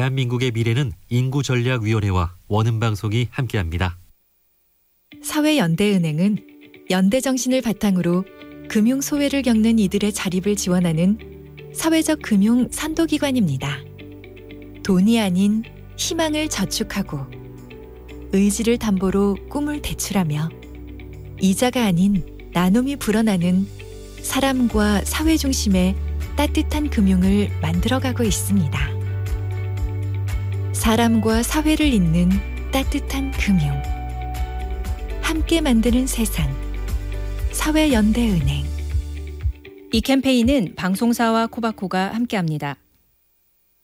대한민국의 미래는 인구전략위원회와 원음방송이 함께합니다. 사회연대은행은 연대정신을 바탕으로 금융 소외를 겪는 이들의 자립을 지원하는 사회적 금융 선도기관입니다. 돈이 아닌 희망을 저축하고 의지를 담보로 꿈을 대출하며 이자가 아닌 나눔이 불어나는 사람과 사회 중심의 따뜻한 금융을 만들어가고 있습니다. 사람과 사회를 잇는 따뜻한 금융. 함께 만드는 세상. 사회연대은행. 이 캠페인은 방송사와 코바코가 함께합니다.